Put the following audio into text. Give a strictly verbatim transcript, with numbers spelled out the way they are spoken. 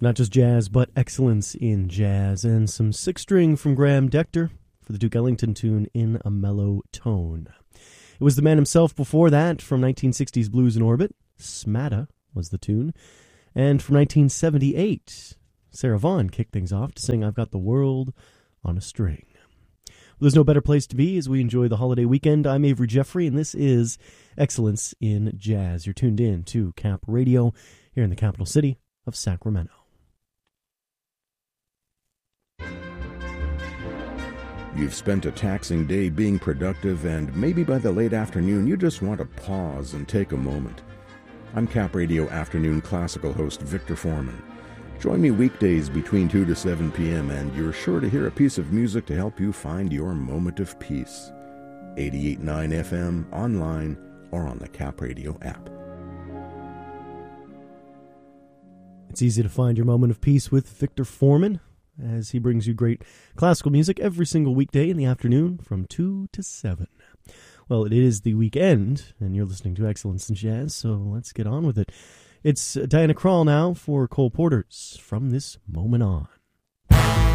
Not just jazz, but excellence in jazz, and some six-string from Graham Dector for the Duke Ellington tune In a Mellow Tone. It was the man himself before that, from nineteen sixties Blues in Orbit. Smatta was the tune. And from nineteen seventy-eight, Sarah Vaughan kicked things off to sing I've Got the World on a String. Well, there's no better place to be as we enjoy the holiday weekend. I'm Avery Jeffrey, and this is Excellence in Jazz. You're tuned in to Cap Radio here in the capital city of Sacramento. You've spent a taxing day being productive, and maybe by the late afternoon you just want to pause and take a moment. I'm Cap Radio Afternoon Classical host Victor Foreman. Join me weekdays between two to seven p.m. and you're sure to hear a piece of music to help you find your moment of peace. eighty-eight point nine F M, online, or on the Cap Radio app. It's easy to find your moment of peace with Victor Foreman, as he brings you great classical music every single weekday in the afternoon from two to seven. Well, it is the weekend, and you're listening to Excellence in Jazz, so let's get on with it. It's Diana Krall now for Cole Porter's From This Moment On.